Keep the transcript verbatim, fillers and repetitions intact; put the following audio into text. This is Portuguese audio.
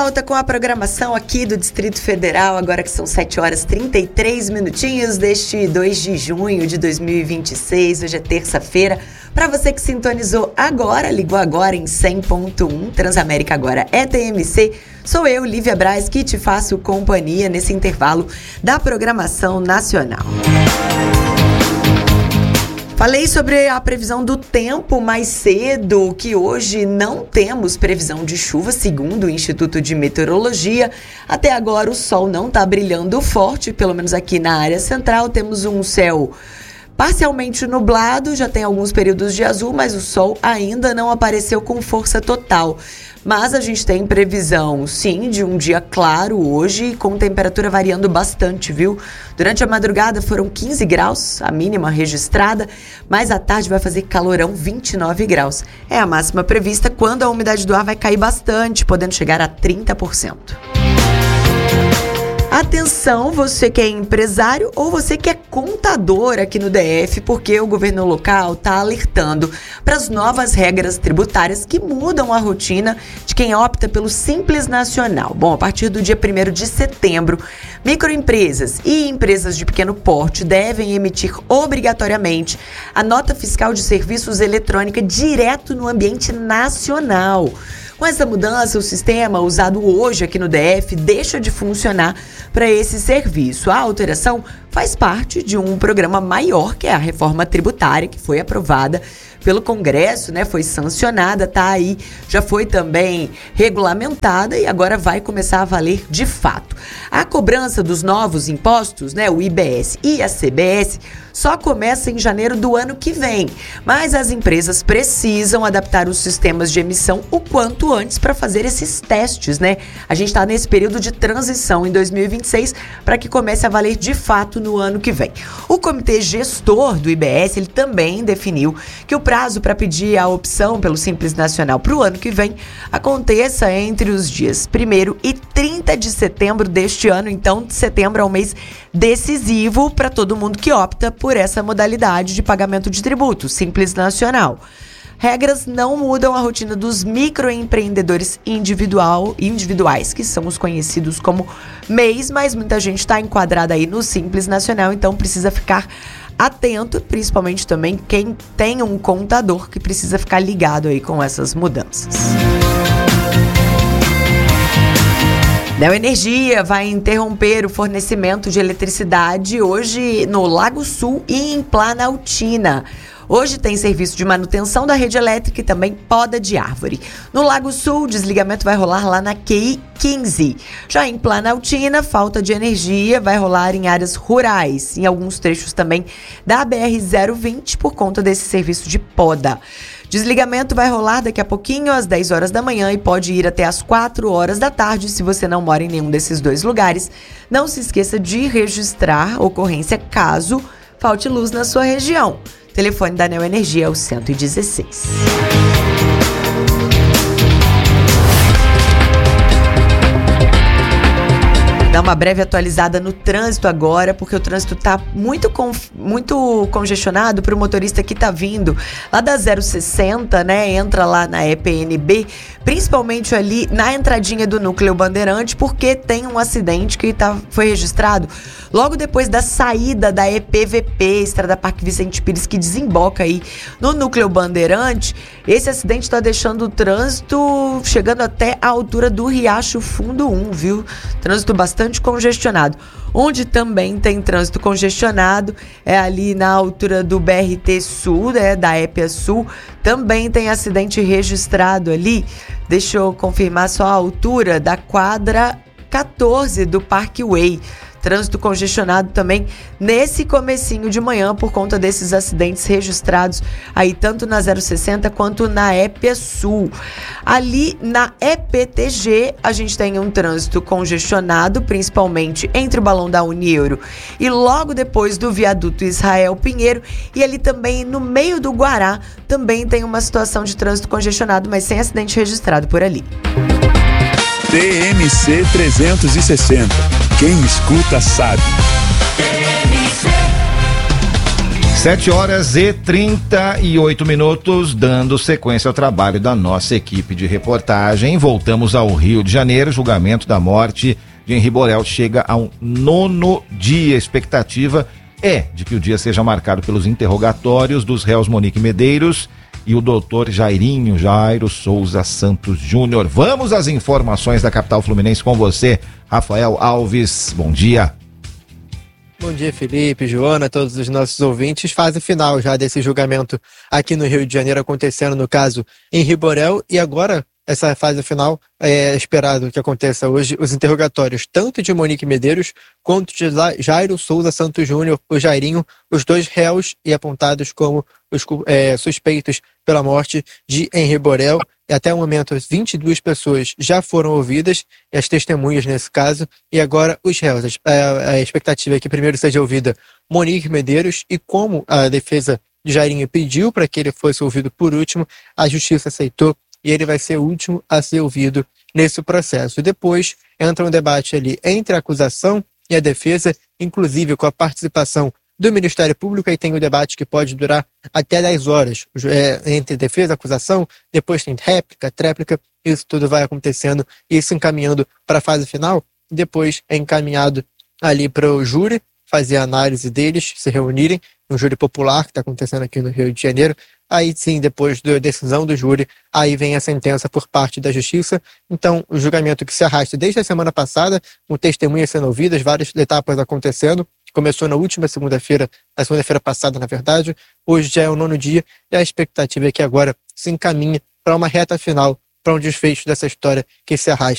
volta com a programação aqui do Distrito Federal, agora que são sete horas e trinta e três minutinhos deste dois de junho de dois mil e vinte e seis. Hoje é terça-feira. Para você que sintonizou agora, ligou agora em cem ponto um, Transamérica agora é T M C. Sou eu, Lívia Braz, que te faço companhia nesse intervalo da programação nacional. Falei sobre a previsão do tempo mais cedo, que hoje não temos previsão de chuva, segundo o Instituto de Meteorologia. Até agora o sol não está brilhando forte, pelo menos aqui na área central. Temos um céu parcialmente nublado, já tem alguns períodos de azul, mas o sol ainda não apareceu com força total. Mas a gente tem previsão, sim, de um dia claro hoje, com temperatura variando bastante, viu? Durante a madrugada foram quinze graus, a mínima registrada, mas à tarde vai fazer calorão, vinte e nove graus. É a máxima prevista quando a umidade do ar vai cair bastante, podendo chegar a trinta por cento. Atenção, você que é empresário ou você que é contador aqui no D F, porque o governo local está alertando para as novas regras tributárias que mudam a rotina de quem opta pelo Simples Nacional. Bom, a partir do dia primeiro de setembro, microempresas e empresas de pequeno porte devem emitir obrigatoriamente a nota fiscal de serviços eletrônica direto no ambiente nacional. Com essa mudança, o sistema usado hoje aqui no D F deixa de funcionar para esse serviço. A alteração faz parte de um programa maior, que é a reforma tributária, que foi aprovada pelo Congresso, né? Foi sancionada, tá aí, já foi também regulamentada e agora vai começar a valer de fato. A cobrança dos novos impostos, né? O I B S e a C B S, só começa em janeiro do ano que vem, mas as empresas precisam adaptar os sistemas de emissão o quanto antes para fazer esses testes, né? A gente está nesse período de transição em dois mil e vinte e seis para que comece a valer de fato no ano que vem. O comitê gestor do I B S, ele também definiu que o prazo para pedir a opção pelo Simples Nacional para o ano que vem aconteça entre os dias primeiro e trinta de setembro deste ano. Então, setembro é um mês decisivo para todo mundo que opta por essa modalidade de pagamento de tributo, Simples Nacional. Regras não mudam a rotina dos microempreendedores individual, individuais, que são os conhecidos como M E Is, mas muita gente está enquadrada aí no Simples Nacional, então precisa ficar atento, principalmente também quem tem um contador que precisa ficar ligado aí com essas mudanças. Neoenergia vai interromper o fornecimento de eletricidade hoje no Lago Sul e em Planaltina. Hoje tem serviço de manutenção da rede elétrica e também poda de árvore. No Lago Sul, o desligamento vai rolar lá na Q I quinze. Já em Planaltina, falta de energia vai rolar em áreas rurais, em alguns trechos também da B R zero vinte por conta desse serviço de poda. Desligamento vai rolar daqui a pouquinho, às dez horas da manhã, e pode ir até às quatro horas da tarde, se você não mora em nenhum desses dois lugares. Não se esqueça de registrar ocorrência caso falte luz na sua região. O telefone da Neoenergia é o cento e dezesseis. Dar uma breve atualizada no trânsito agora, porque o trânsito está muito, conf... muito congestionado para o motorista que está vindo lá da zero sessenta, né? Entra lá na E P N B, principalmente ali na entradinha do Núcleo Bandeirante, porque tem um acidente que tá... foi registrado logo depois da saída da E P V P, Estrada Parque Vicente Pires, que desemboca aí no Núcleo Bandeirante. Esse acidente está deixando o trânsito chegando até a altura do Riacho Fundo um, viu? Trânsito bastante congestionado. Onde também tem trânsito congestionado é ali na altura do B R T Sul, né, da E P A Sul. Também tem acidente registrado ali. Deixa eu confirmar só a altura da quadra quatorze do Parkway. Trânsito congestionado também nesse comecinho de manhã por conta desses acidentes registrados aí tanto na zero sessenta quanto na E P A Sul. Ali na E P T G a gente tem um trânsito congestionado, principalmente entre o Balão da Unieuro e logo depois do viaduto Israel Pinheiro, e ali também no meio do Guará também tem uma situação de trânsito congestionado, mas sem acidente registrado por ali. T M C trezentos e sessenta. Quem escuta sabe. Sete horas e trinta e oito minutos, dando sequência ao trabalho da nossa equipe de reportagem. Voltamos ao Rio de Janeiro. Julgamento da morte de Henri Borel chega ao nono dia. A expectativa é de que o dia seja marcado pelos interrogatórios dos réus Monique Medeiros e o doutor Jairinho Jairo Souza Santos Júnior. Vamos às informações da capital fluminense com você, Rafael Alves. Bom dia. Bom dia, Felipe, Joana, todos os nossos ouvintes. Fase final já desse julgamento aqui no Rio de Janeiro acontecendo, no caso, Henri Borel. E agora, essa fase final, é esperado que aconteça hoje os interrogatórios tanto de Monique Medeiros quanto de Jairo Souza Santos Júnior, o Jairinho, os dois réus e apontados como os é, suspeitos pela morte de Henri Borel. E até o momento, vinte e duas pessoas já foram ouvidas, e as testemunhas nesse caso, e agora os réus. A, a expectativa é que primeiro seja ouvida Monique Medeiros, e como a defesa de Jairinho pediu para que ele fosse ouvido por último, a justiça aceitou, e ele vai ser o último a ser ouvido nesse processo. E depois entra um debate ali entre a acusação e a defesa, inclusive com a participação do Ministério Público. Aí tem o debate que pode durar até dez horas, é, entre defesa e acusação, depois tem réplica, tréplica, isso tudo vai acontecendo e se encaminhando para a fase final, depois é encaminhado ali para o júri fazer a análise deles, se reunirem, um júri popular que está acontecendo aqui no Rio de Janeiro. Aí sim, depois da decisão do júri, aí vem a sentença por parte da justiça. Então, o julgamento que se arrasta desde a semana passada, com testemunhas sendo ouvidas, várias etapas acontecendo. Começou na última segunda-feira, na segunda-feira passada, na verdade. Hoje já é o nono dia e a expectativa é que agora se encaminhe para uma reta final, para um desfecho dessa história que se arrasta